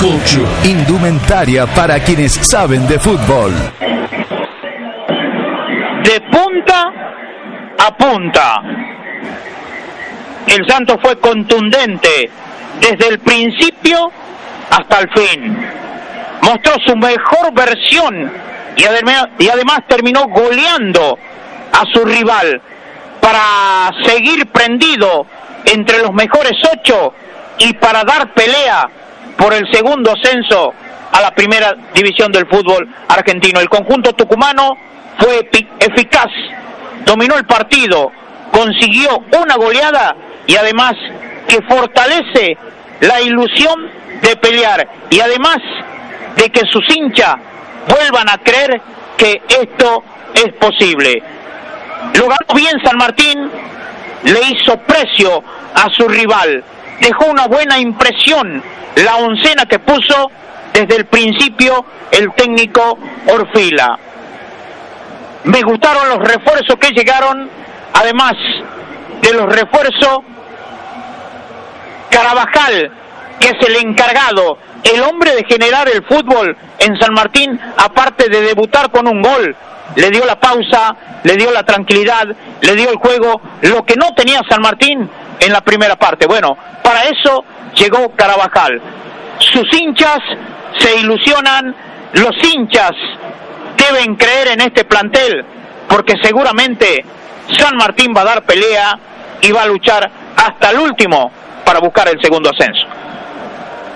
Culture. Indumentaria para quienes saben de fútbol. De punta a punta, el Santos fue contundente desde el principio hasta el fin. Mostró su mejor versión y además terminó goleando a su rival para seguir prendido entre los mejores 8 y para dar pelea por el segundo ascenso a la primera división del fútbol argentino. El conjunto tucumano fue eficaz, dominó el partido, consiguió una goleada y además que fortalece la ilusión de pelear y además de que sus hinchas vuelvan a creer que esto es posible. Lo ganó bien San Martín, le hizo precio a su rival, dejó una buena impresión la oncena que puso desde el principio el técnico Orfila. Me gustaron los refuerzos que llegaron, además de los refuerzos, Carabajal, que es el encargado, el hombre de generar el fútbol en San Martín, aparte de debutar con un gol, le dio la pausa, le dio la tranquilidad, le dio el juego, lo que no tenía San Martín en la primera parte. Bueno, para eso llegó Carabajal. Sus hinchas se ilusionan, los hinchas deben creer en este plantel, porque seguramente San Martín va a dar pelea y va a luchar hasta el último para buscar el segundo ascenso.